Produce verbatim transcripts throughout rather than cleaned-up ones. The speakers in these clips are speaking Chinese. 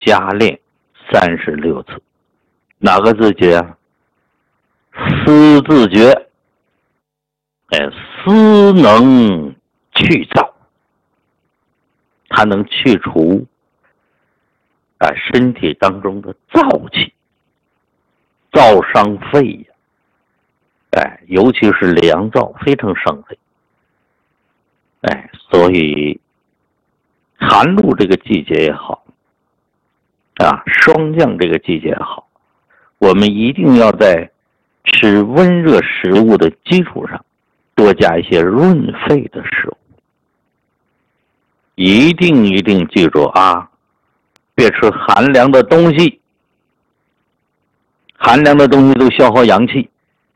加练三十六次。哪个自觉啊？思自觉，哎，思能去燥，它能去除啊身体当中的燥气，燥伤肺呀，哎，尤其是凉燥非常伤肺，哎，所以寒露这个季节也好，啊，霜降这个季节也好，我们一定要在吃温热食物的基础上，多加一些润肺的食物。一定一定记住啊，别吃寒凉的东西，寒凉的东西都消耗阳气，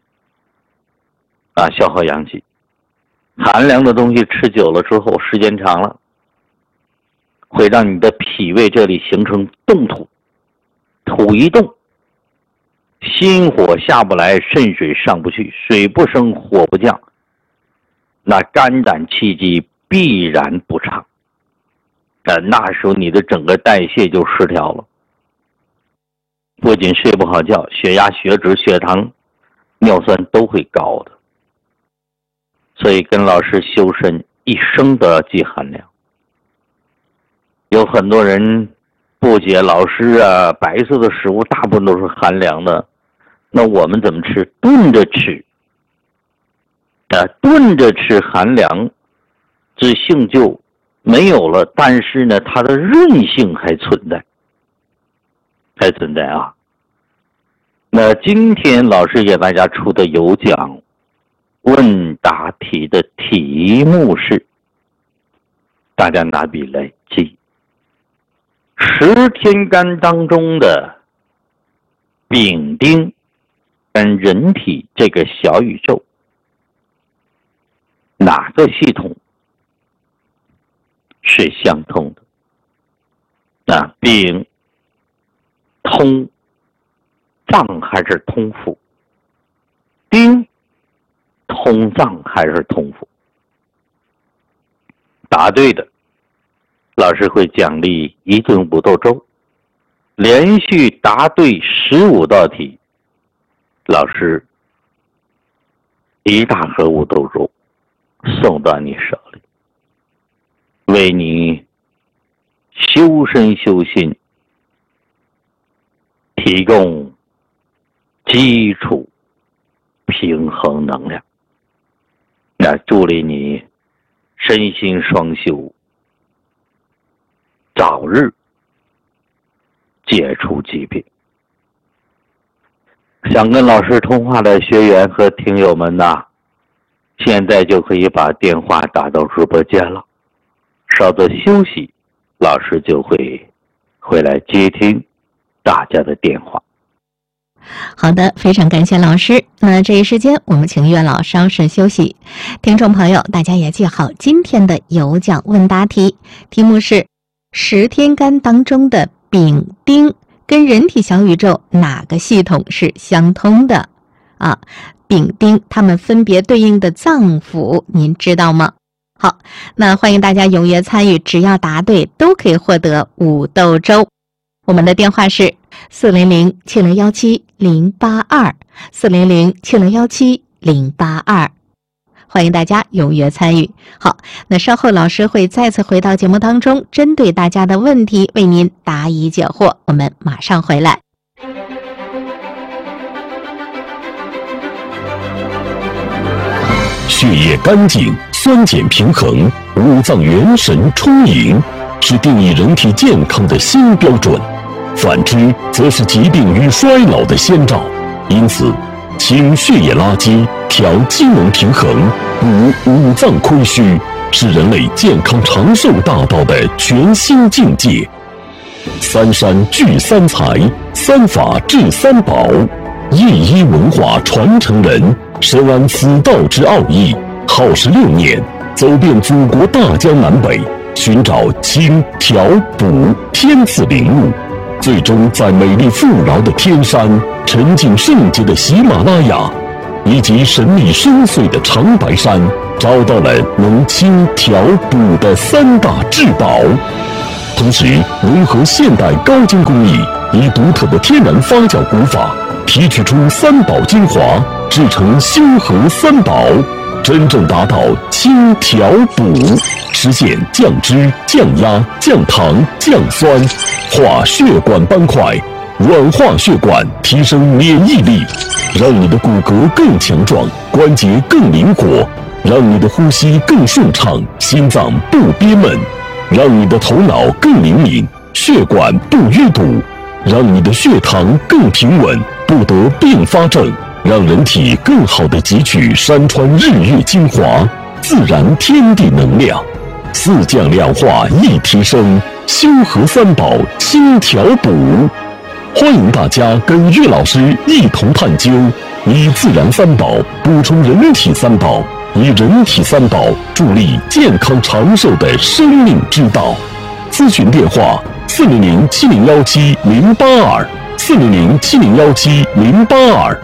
啊，消耗阳气。寒凉的东西吃久了之后，时间长了，会让你的脾胃这里形成冻土，土一动，心火下不来，肾水上不去，水不升，火不降，那肝胆气机必然不畅。呃，那时候你的整个代谢就失调了，不仅睡不好觉，血压、血脂、血糖、尿酸都会高的。所以跟老师修身，一生都要忌寒凉。有很多人不解，老师啊，白色的食物大部分都是寒凉的，那我们怎么吃？炖着吃，啊，炖着吃寒凉之性就没有了，但是呢，它的韧性还存在，还存在啊。那今天老师给大家出的有奖问答题的题目是，大家拿笔来记，十天干当中的丙丁跟人体这个小宇宙，哪个系统是相通的？那丙通脏还是通腑？丁通脏还是通腑？答对的，老师会奖励一顿五豆粥。连续答对十五道题，老师一大盒五豆粥送到你手里，为你修身修心提供基础平衡能量。那助力你身心双修，早日解除疾病。想跟老师通话的学员和听友们呐，现在就可以把电话打到直播间了。稍作休息，老师就会回来接听大家的电话。 好的，非常感谢老师。那这一时间我们请月老稍事休息。听众朋友，大家也记好今天的有奖问答题，题目是十天干当中的丙丁跟人体小宇宙哪个系统是相通的啊？丙丁它们分别对应的脏腑您知道吗？好，那欢迎大家踊跃参与，只要答对都可以获得五豆粥。我们的电话是四零零七零幺七零八二，四零零七零幺七零八二，欢迎大家踊跃参与。好，那稍后老师会再次回到节目当中，针对大家的问题为您答疑解惑。我们马上回来。 血液干净，酸碱平衡，五脏元神充盈，是定义人体健康的新标准。反之，则是疾病与衰老的先兆。因此，清血液垃圾，调机能平衡，补五脏亏虚，是人类健康长寿大道的全新境界。三山聚三才，三法治三宝，夜医文化传承人，深谙此道之奥义，耗时六年，走遍祖国大江南北，寻找清调补天赐灵物，最终在美丽富饶的天山、沉静圣洁的喜马拉雅以及神秘深邃的长白山，找到了能清调补的三大至宝。通同时融合现代高精工艺，以独特的天然发酵古法提取出三宝精华，制成修和三宝，真正达到清调补，实现降脂、降压、降糖、降酸，化血管斑块，软化血管，提升免疫力，让你的骨骼更强壮，关节更灵活，让你的呼吸更顺畅，心脏不憋闷，让你的头脑更灵敏，血管不淤堵，让你的血糖更平稳，不得并发症，让人体更好地汲取山川日月精华，自然天地能量，四降两化一提升，修和三宝轻调补。欢迎大家跟岳老师一同探究，以自然三宝补充人体三宝，以人体三宝助力健康长寿的生命之道。咨询电话：四零零七零幺七零八二，四零零七零幺七零八二。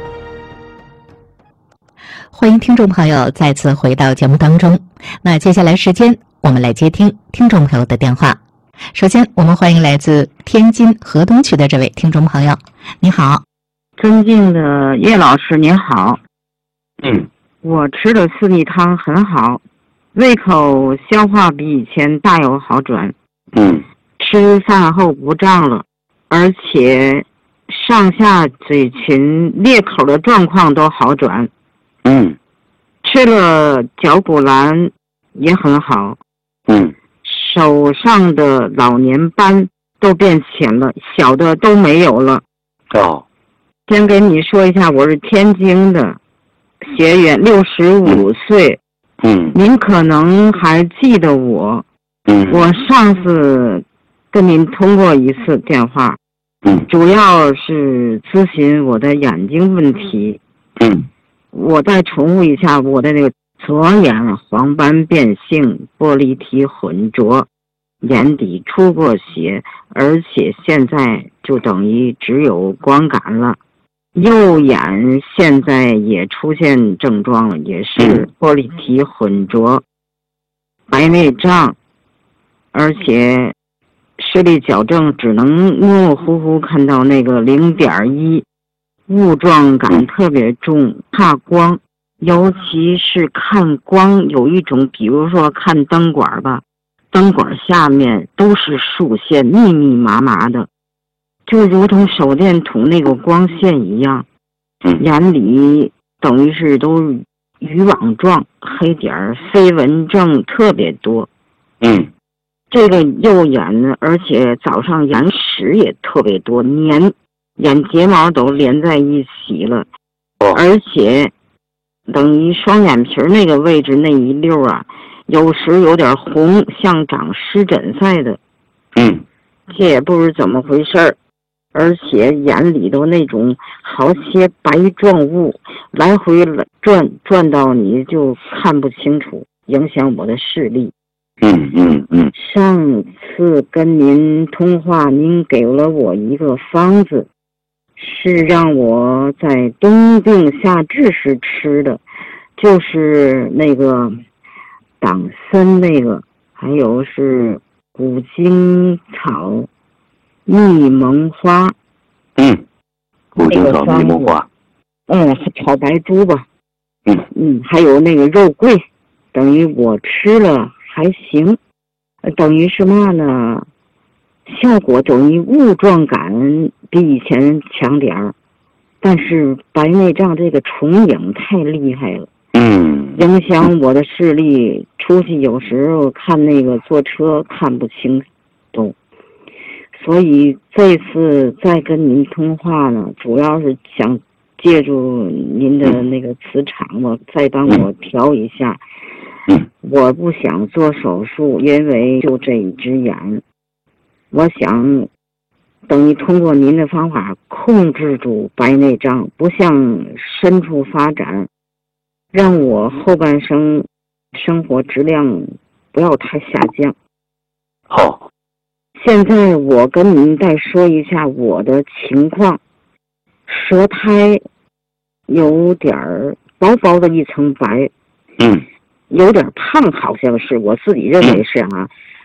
欢迎听众朋友再次回到节目当中。那接下来时间，我们来接听听众朋友的电话。首先，我们欢迎来自天津河东区的这位听众朋友。你好， 尊敬的岳老师，您好。 嗯， 我吃的四逆汤很好，胃口消化比以前大有好转。 嗯， 吃饭后不胀了，而且上下嘴唇裂口的状况都好转。 嗯， 吃了绞股蓝也很好。 嗯， 手上的老年斑都变浅了，小的都没有了。 哦， 先跟你说一下，我是天津的学员，六十五岁。 嗯， 您可能还记得我。 嗯， 我上次跟您通过一次电话。 嗯， 主要是咨询我的眼睛问题。 嗯， 我再重复一下，我的那个左眼黄斑变性，玻璃体混浊，眼底出过血，而且现在就等于只有光感了。右眼现在也出现症状了，也是玻璃体混浊，白内障，而且视力矫正，只能模模糊糊看到那个零点一，雾状感特别重，怕光。尤其是看光，有一种，比如说看灯管吧，灯管下面都是竖线，密密麻麻的，就如同手电筒那个光线一样，眼里等于是都渔网状，黑点儿，飞蚊症特别多。 嗯， 这个右眼呢，而且早上眼屎也特别多，粘眼睫毛都连在一起了，而且等于双眼皮那个位置那一溜啊，有时有点红，像长湿疹似的。 嗯， 这也不知怎么回事儿，而且眼里头那种好些白状物来回转，转到你就看不清楚，影响我的视力。 嗯嗯嗯。 上次跟您通话，您给了我一个方子，是让我在冬病夏治时吃的，就是那个党参那个，还有是古精草蜜蒙花。 嗯，古精草蜜蒙花。 嗯，炒白猪吧。 嗯嗯，还有那个肉桂，等于我吃了还行，等于是嘛呢？效果等于雾状感比以前强点儿，但是白内障这个重影太厉害了， 嗯， 影响我的视力，出去有时候看那个坐车看不清都，所以这次再跟您通话呢，主要是想借助您的那个磁场吧，再帮我调一下。 嗯， 我不想做手术，因为就这一只眼。我想等于通过您的方法控制住白内障，不向深处发展，让我后半生生活质量不要太下降。 好， 现在我跟您再说一下我的情况，舌苔有点儿薄薄的一层白， 嗯， 有点胖，好像是我自己认为是啊。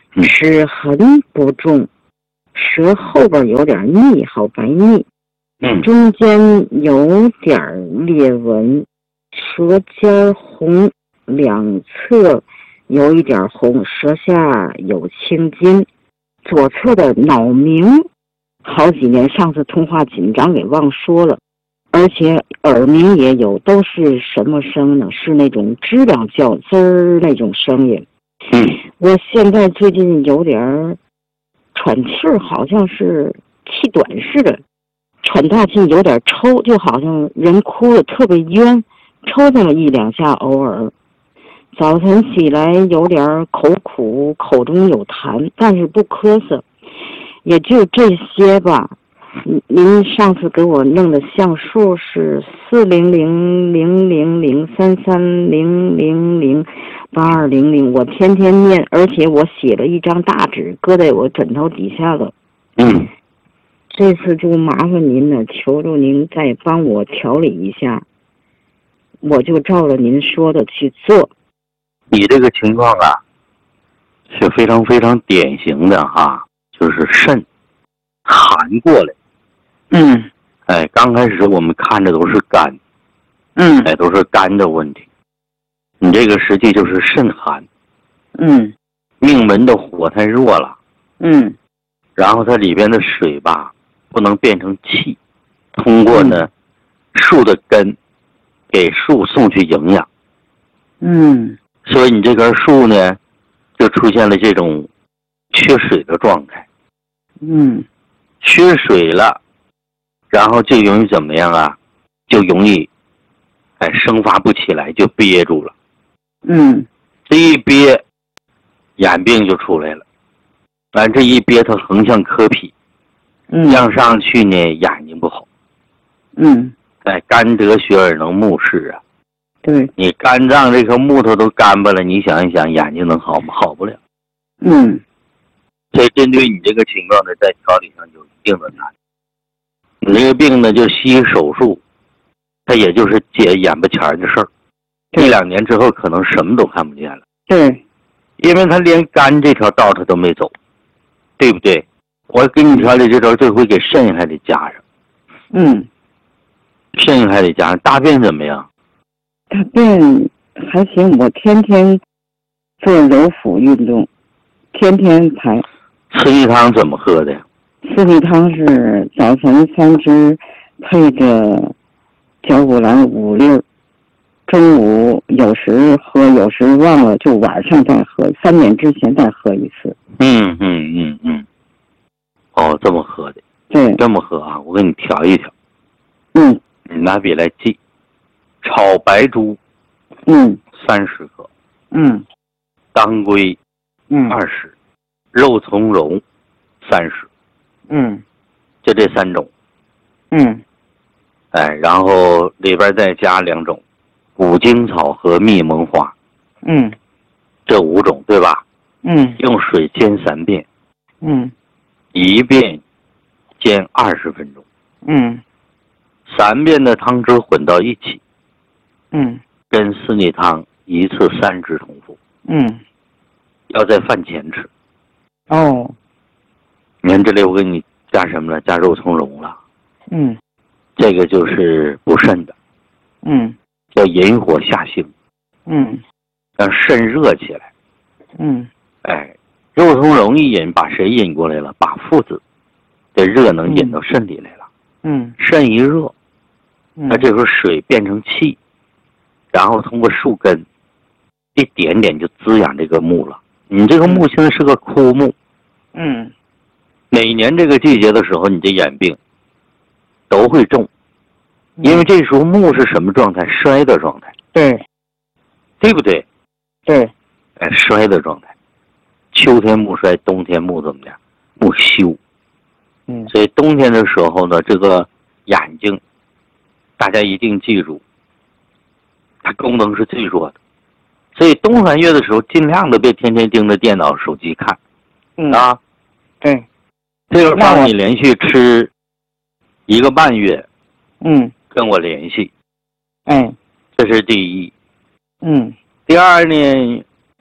齿痕不重，舌后边有点腻，好白腻， 嗯中间有点裂纹，舌尖红，两侧有一点红，舌下有青筋，左侧的脑鸣好几年，上次通话紧张给忘说了，而且耳鸣也有，都是什么声呢？是那种知了叫滋儿那种声音。 嗯， 我现在最近有点喘气儿，好像是气短似的，喘大气有点抽，就好像人哭了特别冤，抽那么一两下偶尔。早晨起来有点口苦，口中有痰，但是不咳嗽，也就这些吧。您上次给我弄的项数是四零零零零零三三零零零八二零零，我天天念，而且我写了一张大纸搁在我枕头底下了。 嗯， 这次就麻烦您了，求求您再帮我调理一下，我就照着您说的去做。 你这个情况啊，是非常非常典型的哈，就是肾寒过来。 嗯， 哎，刚开始我们看着都是肝， 嗯哎，都是肝的问题。你这个实际就是肾寒， 嗯命门的火太弱了， 嗯然后它里边的水吧不能变成气，通过呢树的根给树送去营养， 嗯所以你这根树呢就出现了这种缺水的状态。 嗯缺水了，然后就容易怎么样啊？就容易哎生发不起来，就憋住了。 嗯这一憋，眼病就出来了。完这一憋，它横向磕皮， 嗯向上去呢，眼睛不好。 嗯， 哎，肝得血而能目视啊！ 对， 你肝脏这颗木头都干巴了，你想一想，眼睛能好吗？好不了。 嗯所以针对你这个情况呢，在调理上有一定的难。你这个病呢，就西医手术，它也就是解眼巴前儿的事儿，一两年之后可能什么都看不见了。 对， 因为他连肝这条道他都没走，对不对？我给你调理这招，这回给肾还得加上， 嗯， 肾还得加上。大便怎么样？ 大便还行，我天天做揉腹运动，天天排。 四季汤怎么喝的呀？ 四季汤是早晨三支，配着小五兰五粒儿，中午有时喝，有时忘了就晚上再喝，三点之前再喝一次。 嗯嗯嗯嗯。哦，这么喝的。 对， 这么喝啊，我给你调一调。 嗯你拿笔来记：炒白术嗯三十克， 嗯当归嗯二十，肉苁蓉三十， 嗯就这三种。 嗯哎，然后里边再加两种，五精草和蜜蒙花， 嗯这五种对吧？ 嗯用水煎三遍， 嗯一遍煎二十分钟， 嗯三遍的汤汁混到一起， 嗯跟四逆汤一次三支重复， 嗯， 要在饭前吃。 哦， 你看这里我给你加什么了？加肉苁蓉了， 嗯这个就是补肾的， 嗯叫引火下行， 嗯让肾热起来。 嗯哎，肉苁蓉一引，把谁引过来了？把附子的热能引到肾里来了。 嗯肾一热， 嗯， 它这时候水变成气，然后通过树根一点点就滋养这个木了。你这个木现在是个枯木， 嗯每年这个季节的时候，你这眼病都会重，因为这时候木是什么状态？衰的状态， 对对不对？ 对， 哎，衰的状态。秋天木衰，冬天木怎么样？木休。 嗯所以冬天的时候呢，这个眼睛，大家一定记住，它功能是最弱的。所以冬三月的时候，尽量的别天天盯着电脑、手机看嗯啊。 对， 这个那我方你连续吃一个半月， 嗯跟我联系， 哎这是第一。 嗯第二呢，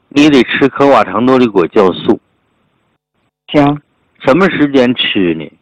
你得吃可瓦常多利果酵素。 行。 什么时间吃呢？